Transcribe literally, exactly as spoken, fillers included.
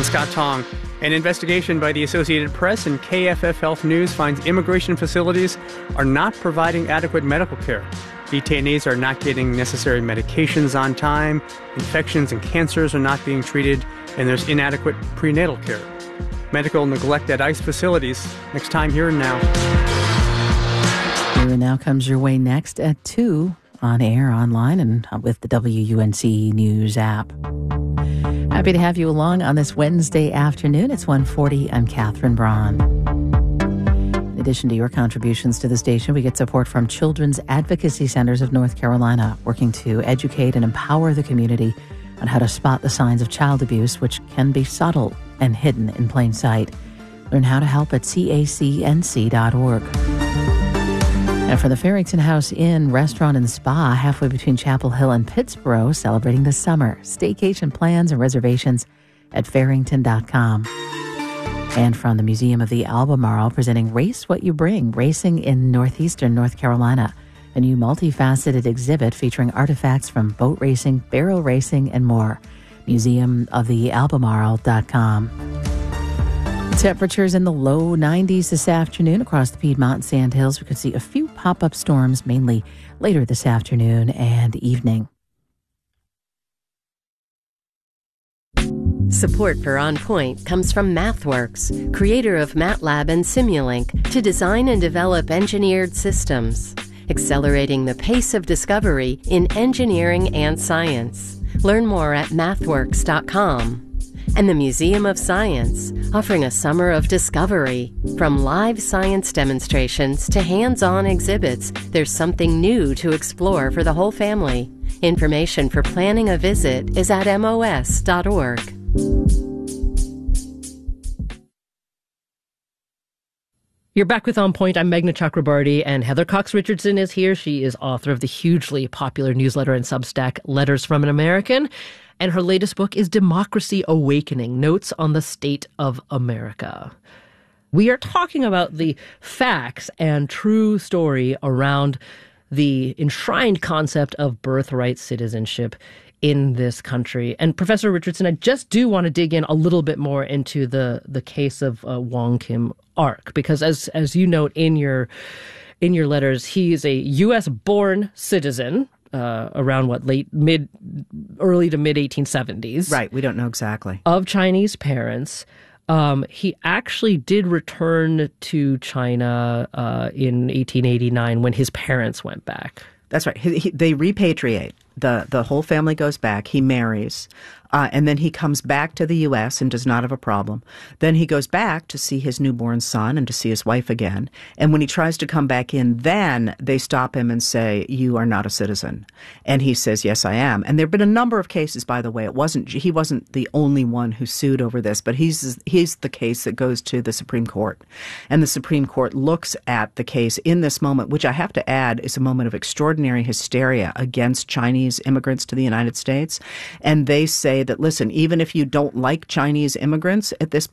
I'm Scott Tong. An investigation by the Associated Press and K F F Health News finds immigration facilities are not providing adequate medical care. Detainees are not getting necessary medications on time, infections and cancers are not being treated, and there's inadequate prenatal care. Medical neglect at ICE facilities. Next time, Here and Now. Here and Now comes your way next at two on air, online, and with the W U N C News app. Happy to have you along on this Wednesday afternoon. It's one forty. I'm Catherine Braun. In addition to your contributions to the station, we get support from Children's Advocacy Centers of North Carolina, working to educate and empower the community on how to spot the signs of child abuse, which can be subtle and hidden in plain sight. Learn how to help at C A C N C dot org. And for the Farrington House Inn Restaurant and Spa, halfway between Chapel Hill and Pittsboro, celebrating the summer. Staycation plans and reservations at farrington dot com. And from the Museum of the Albemarle, presenting Race What You Bring, Racing in Northeastern North Carolina. A new multifaceted exhibit featuring artifacts from boat racing, barrel racing, and more. museum of the albemarle dot com. Temperatures in the low nineties this afternoon across the Piedmont and Sandhills. We could see a few pop-up storms, mainly later this afternoon and evening. Support for On Point comes from MathWorks, creator of MATLAB and Simulink, to design and develop engineered systems, accelerating the pace of discovery in engineering and science. Learn more at mathworks dot com. And the Museum of Science, offering a summer of discovery. From live science demonstrations to hands-on exhibits, there's something new to explore for the whole family. Information for planning a visit is at M O S dot org. You're back with On Point. I'm Meghna Chakrabarty, and Heather Cox Richardson is here. She is author of the hugely popular newsletter and Substack Letters from an American, and her latest book is Democracy Awakening: Notes on the State of America. We are talking about the facts and true story around the enshrined concept of birthright citizenship in this country. And Professor Richardson, I just do want to dig in a little bit more into the the case of uh, Wong Kim Ark, because as as you note in your in your letters, he is a U S born citizen uh, around what late mid early to mid eighteen seventies. Right, we don't know exactly. Of Chinese parents. Um, he actually did return to China uh, in eighteen eighty-nine when his parents went back. That's right. He, he, they repatriate. The the whole family goes back. He marries. Uh, and then he comes back to the U S and does not have a problem. Then he goes back to see his newborn son and to see his wife again. And when he tries to come back in, then they stop him and say, "You are not a citizen." And he says, "Yes, I am." And there have been a number of cases, by the way. It wasn't he wasn't the only one who sued over this, but he's he's the case that goes to the Supreme Court. And the Supreme Court looks at the case in this moment, which I have to add is a moment of extraordinary hysteria against Chinese immigrants to the United States. And they say that, listen, even if you don't like Chinese immigrants at this